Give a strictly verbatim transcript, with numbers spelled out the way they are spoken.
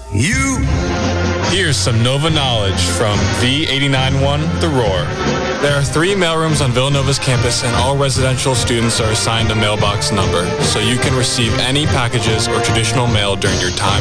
You. Here's some Nova knowledge from V eighty-nine point one The Roar. There are three mailrooms on Villanova's campus, and all residential students are assigned a mailbox number, so you can receive any packages or traditional mail during your time